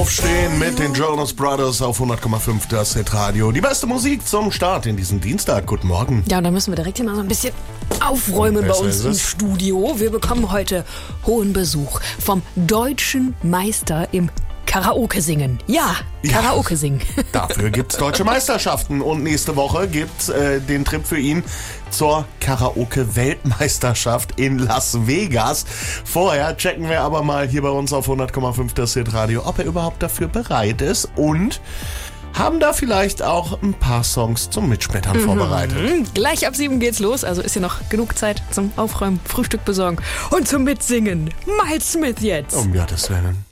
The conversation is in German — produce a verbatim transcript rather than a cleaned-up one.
Aufstehen mit den Jonas Brothers auf hundert Komma fünf das Hitradio. Die beste Musik zum Start in diesen Dienstag. Guten Morgen. Ja, und da müssen wir direkt hier mal so ein bisschen aufräumen bei uns im Studio. Wir bekommen heute hohen Besuch vom deutschen Meister im Karaoke singen. Ja, Karaoke singen. Ja, dafür gibt's deutsche Meisterschaften und nächste Woche gibt's äh, den Trip für ihn zur Karaoke-Weltmeisterschaft in Las Vegas. Vorher checken wir aber mal hier bei uns auf hundert Komma fünf das Hitradio, ob er überhaupt dafür bereit ist und haben da vielleicht auch ein paar Songs zum Mitschmettern mhm. vorbereitet. Gleich ab sieben geht's los, also ist hier noch genug Zeit zum Aufräumen, Frühstück besorgen und zum Mitsingen. Miles Smith jetzt. Um Gottes Willen.